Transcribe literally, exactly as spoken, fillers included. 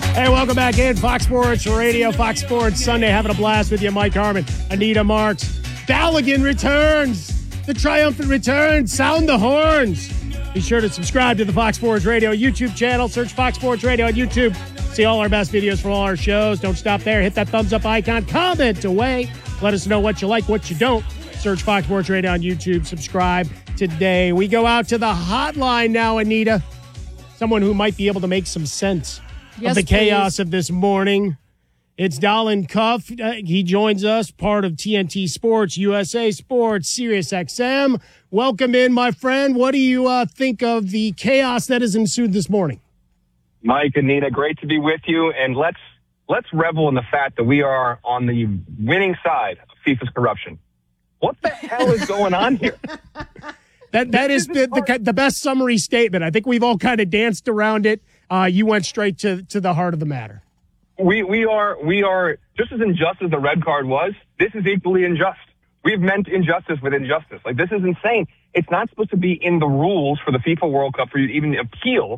Hey, welcome back in. Fox Sports Radio, Fox Sports Sunday. Having a blast with you, Mike Harmon, Anita Marks. Balogun returns. The triumphant return. Sound the horns. Be sure to subscribe to the Fox Sports Radio YouTube channel. Search Fox Sports Radio on YouTube. See all our best videos from all our shows. Don't stop there. Hit that thumbs up icon. Comment away. Let us know what you like, what you don't. Search Fox Sports Radio on YouTube. Subscribe today. We go out to the hotline now, Anita. Someone who might be able to make some sense yes, of the chaos please. of this morning. It's Dallin Cuff. Uh, he joins us, part of T N T Sports, U S A Sports, Sirius X M. Welcome in, my friend. What do you uh, think of the chaos that has ensued this morning? Mike, Anita, great to be with you. And let's let's revel in the fact that we are on the winning side of FIFA's corruption. What the hell is going on here? That That is the, the, the best summary statement. I think we've all kind of danced around it. Uh, you went straight to, to the heart of the matter. We we are we are just as unjust as the red card was. This is equally unjust. We've meant injustice with injustice. Like, this is insane. It's not supposed to be in the rules for the FIFA World Cup for you to even appeal